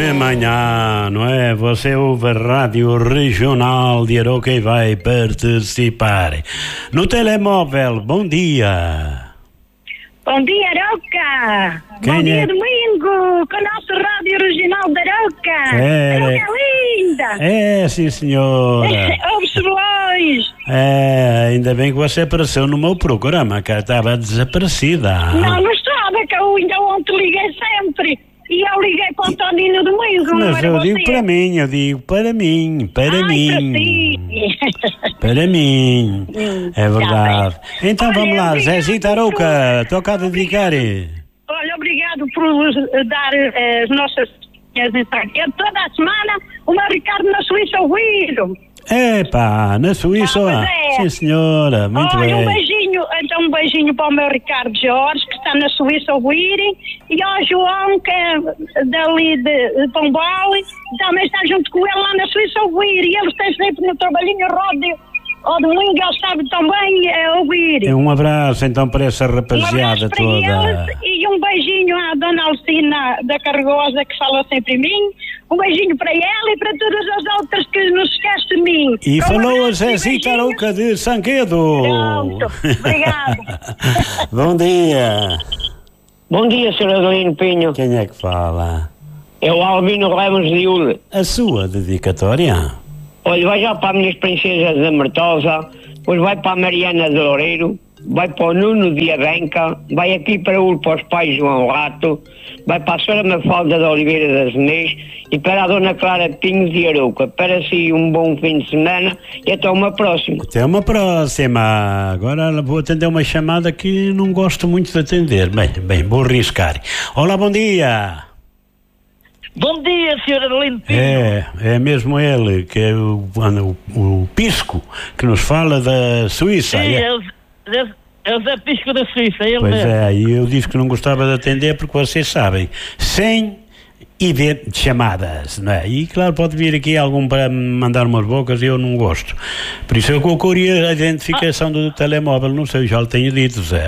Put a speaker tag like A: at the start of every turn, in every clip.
A: Amanhã, não é? Você ouve a Rádio Regional de Arouca e vai participar. No telemóvel, bom dia.
B: Bom dia, Arouca. Bom dia, domingo, com a nossa Rádio Regional de Arouca. Arouca linda.
A: É, sim, senhora.
B: Ouve-se longe.
A: Ainda bem que você apareceu no meu programa, que estava desaparecida.
B: Não estava, que eu ainda ontem liguei sempre. E eu liguei para o António no domingo.
A: Mas eu digo para mim, para mim.
B: Para
A: mim. É verdade. Então olha, vamos lá, Zezita Arouca, toca a dedicar.
B: Olha, obrigado por dar as nossas toda a semana o meu Ricardo na Suíça ouviram.
A: Epá, na Suíça, sim senhora, muito bem.
B: Um beijinho para o meu Ricardo Jorge, que está na Suíça a ouvirem, e ao João, que é dali de Pombal, também está junto com ele lá na Suíça a ouvir, e eles têm sempre no trabalhinho rádio, ao domingo eles sabem também ouvir.
A: Um abraço então para essa rapaziada toda.
B: E um beijinho à Dona Alcina da Cargosa, que fala sempre em mim. Um beijinho para ela e para todas as outras que nos esquecem de mim.
A: E falou a Zezita Arouca de Sanquedo.
B: Pronto, obrigado.
A: Bom dia.
C: Bom dia, Sr. Adelino Pinho.
A: Quem é que fala?
C: É o Albino Lemos de Ule.
A: A sua dedicatória?
C: Olha, vai já para as minhas princesas da Martosa, depois vai para a Mariana de Loureiro, vai para o Nuno de Abenca, vai aqui para o para os pais João Rato, vai para a Sra. Mafalda de Oliveira das Inês e para a Dona Clara Pinho de Arouca. Para si um bom fim de semana e até uma próxima.
A: Até uma próxima. Agora vou atender uma chamada que não gosto muito de atender. Bem, vou arriscar. Olá, bom dia.
D: Bom dia, Sr. Adelino Pinho.
A: É mesmo ele, que é o Pisco, que nos fala da Suíça.
D: Sim, é o Zé Pisco da Suíça, ele
A: pois
D: mesmo.
A: E eu disse que não gostava de atender porque vocês sabem, sem chamadas, não é? E claro, pode vir aqui algum para mandar umas bocas e eu não gosto. Por isso eu colocaria a identificação do telemóvel, não sei, já lhe tenho dito, Zé.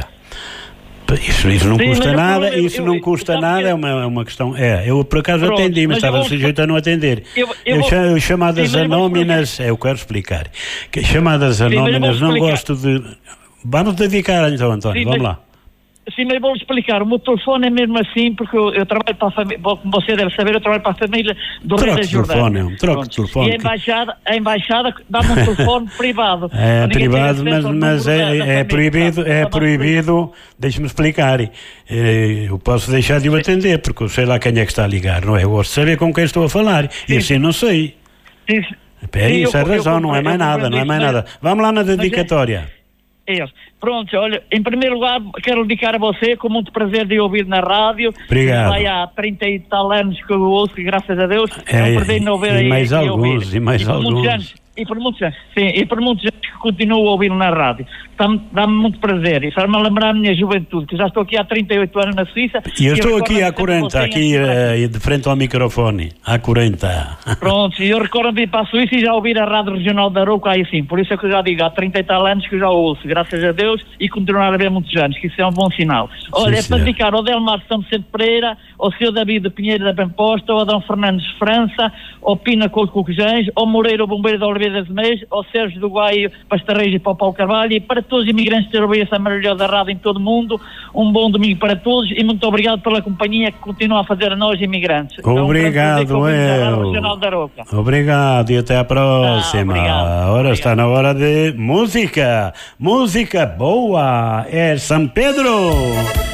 A: Isso não custa nada, não custa nada, é uma questão. Eu por acaso atendi, mas estava sujeito a não atender. Eu chamadas anónimas, eu quero explicar. Que chamadas anónimas não gosto de. Vamos dedicar então, António, vamos lá.
D: Sim, mas vou explicar. O meu telefone é mesmo assim, porque eu trabalho para a família, como você deve saber, eu trabalho para a família do Rei da Jordânia.
A: Troco de telefone.
D: E a embaixada dá-me um telefone privado.
A: É privado, mas é proibido, deixe-me explicar. Eu posso deixar de o atender, porque eu sei lá quem é que está a ligar, não é? Eu gosto de saber com quem estou a falar, e assim não sei. É isso, é razão, não é mais nada. Vamos lá na dedicatória.
D: Pronto, olha, em primeiro lugar quero dedicar a você, com muito prazer de ouvir na rádio.
A: Obrigado.
D: Vai há 30 e tal anos que eu ouço, graças a Deus, não perdi de ouvir
A: e mais alguns, e mais alguns.
D: E por muitos anos que continuo a ouvir na rádio. Dá-me muito prazer. E faz-me lembrar a minha juventude, que já estou aqui há 38 anos na Suíça.
A: E eu estou aqui há 40, de frente ao microfone. Há 40.
D: Pronto, e eu recordo de ir para a Suíça e já ouvir a Rádio Regional da Arouca aí sim. Por isso é que eu já digo, há 30 e tal anos que eu já ouço, graças a Deus, e continuar a ver muitos anos, que isso é um bom sinal. Olha, é para dedicar ao Delmar São Vicente Pereira, ao Sr. David Pinheiro da Bemposta, ao Adão Fernandes de França, ao Pina Couto Coquejães, ao Moreira, o Bombeiro da Oliveira das Meias, ao Sérgio do Guaio Pastarrejo e para o Paulo Carvalho, e para todos os imigrantes que ouvem essa maravilhosa rádio em todo o mundo, um bom domingo para todos e muito obrigado pela companhia que continua a fazer a nós imigrantes.
A: Obrigado, Obrigado e até a próxima. Agora está na hora de música boa, é São Pedro.